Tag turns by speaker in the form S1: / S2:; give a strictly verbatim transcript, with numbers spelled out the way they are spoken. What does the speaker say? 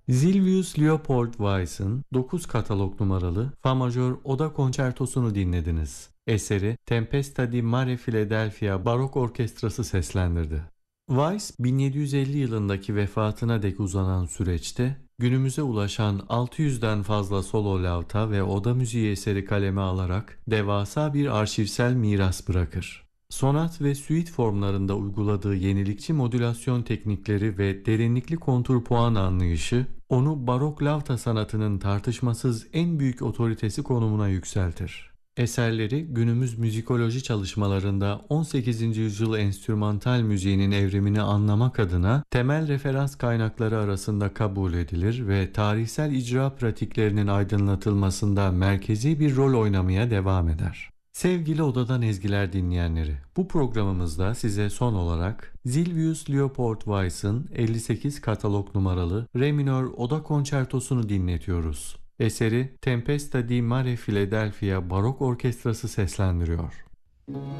S1: Silvius Leopold Weiss'in dokuz katalog numaralı Fa majör Oda Konçertosunu dinlediniz. Eseri Tempesta di Mare Philadelphia Barok Orkestrası seslendirdi. Weiss, bin yedi yüz elli yılındaki vefatına dek uzanan süreçte günümüze ulaşan altı yüzden fazla solo lavta ve oda müziği eseri kaleme alarak devasa bir arşivsel miras bırakır. Sonat ve süit formlarında uyguladığı yenilikçi modülasyon teknikleri ve derinlikli kontur puan anlayışı onu barok lavta sanatının tartışmasız en büyük otoritesi konumuna yükseltir. Eserleri günümüz müzikoloji çalışmalarında on sekizinci yüzyıl enstrümantal müziğinin evrimini anlamak adına temel referans kaynakları arasında kabul edilir ve tarihsel icra pratiklerinin aydınlatılmasında merkezi bir rol oynamaya devam eder. Sevgili Odadan Ezgiler dinleyenleri, bu programımızda size son olarak Silvius Leopold Weiss'in elli sekiz katalog numaralı Re minör Oda Konçertosunu dinletiyoruz. Eseri Tempesta di Mare Philadelphia Barok Orkestrası seslendiriyor.